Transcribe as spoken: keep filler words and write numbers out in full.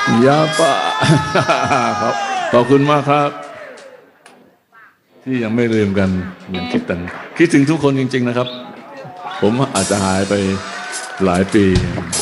ยาป่าครับขอบคุณมากครับที่ยังไม่ลืมกันยังคิดถึงคิดถึงทุกคนจริงๆนะครับผมอาจจะหายไปหลายปี